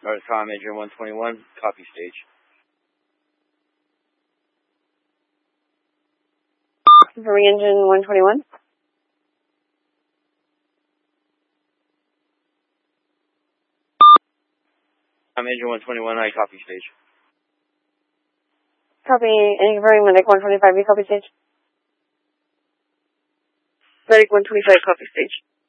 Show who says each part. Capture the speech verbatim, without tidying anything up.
Speaker 1: North Com Engine one twenty-one, copy stage.
Speaker 2: Confirming Engine one twenty-one.
Speaker 1: Com Engine one twenty-one, I copy stage.
Speaker 2: Copy, and confirming Medic one twenty-five, you copy stage. Medic one twenty-five, copy stage.